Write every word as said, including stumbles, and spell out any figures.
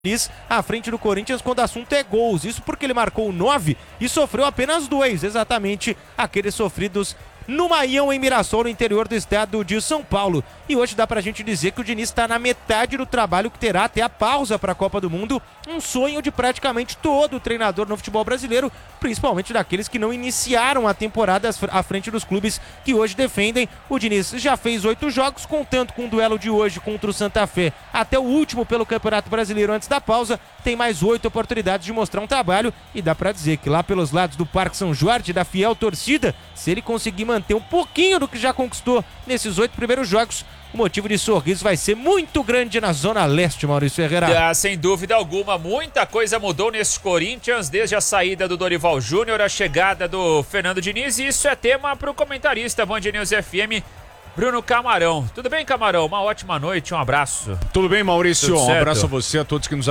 à frente do Corinthians quando o assunto é gols. Isso porque ele marcou nove e sofreu apenas dois, exatamente aqueles sofridos no Maião, em Mirassol, no interior do estado de São Paulo. E hoje dá pra gente dizer que o Diniz está na metade do trabalho que terá até a pausa para a Copa do Mundo, um sonho de praticamente todo treinador no futebol brasileiro, principalmente daqueles que não iniciaram a temporada à frente dos clubes que hoje defendem. O Diniz já fez oito jogos, contando com o duelo de hoje contra o Santa Fé até o último pelo Campeonato Brasileiro antes da pausa. Tem mais oito oportunidades de mostrar um trabalho e dá pra dizer que lá pelos lados do Parque São Jorge, da fiel torcida, se ele conseguir manter um pouquinho do que já conquistou nesses oito primeiros jogos, o motivo de sorriso vai ser muito grande na Zona Leste, Maurício Ferreira. Ah, sem dúvida alguma, muita coisa mudou nesse Corinthians, desde a saída do Dorival Júnior, a chegada do Fernando Diniz, e isso é tema para o comentarista Band News F M, Bruno Camarão. Tudo bem, Camarão? Uma ótima noite, um abraço. Tudo bem, Maurício? Tudo um certo? abraço a você, a todos que nos